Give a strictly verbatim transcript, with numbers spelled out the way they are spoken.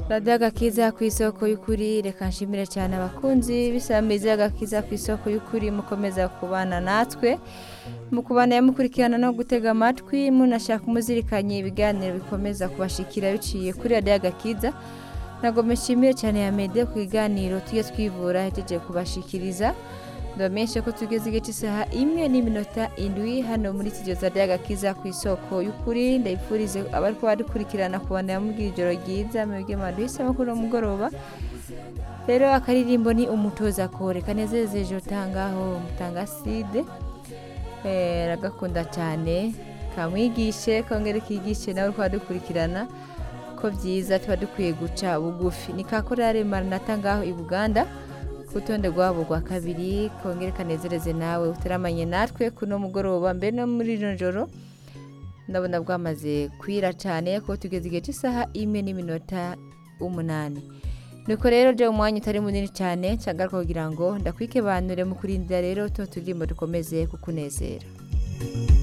radiyo agakiza ku isoko y'ukuri, reka nshimire cyane abakunzi bisamiza agakiza ku isoko y'ukuri mukomeza kubana natwe mu kubana yamukurikirana no gutega amatwi munashaka umuzirikanye ibiganiro bikomeza kubashikira biciye kuri radiyo agakiza. Ntabwo mishimiye cyane ya media ku biganiro tujye twivura hejeje kubashikiriza. Ndamenyesha ko tugeze igice isaha imwe n'iminota indwi hano muri studio za radiyo agakiza ku isoko y'ukuri. Ndayifurize abari ko badukurikirana kubana yamubwira ijoro ryiza mwebwe maduhise makuru mugoroba. Rero akaririmbo ni umutoza kore kanezereje utangaho mutangaside eh ragakunda cyane kamwigishe kongere kigishe nawe ko badukurikirana ko byiza tuba dukwiye guca bugufi. Ni kakorare Maranatha ngaho i Buganda kutonde gwabo gwa kabiri kongere kanezereze nawe uteramanye natwe kuno mugoroba mbe no muri joro. Ndabona bwamaze kwira cyane ko tugeze igihe cy'isaha imwe n'iminota umunani. Nuko rero je umwanya utari munini cyane cyagaruka kugira ngo ndakwike banure mu kurindira rero to turimo dukomeze kukunezera.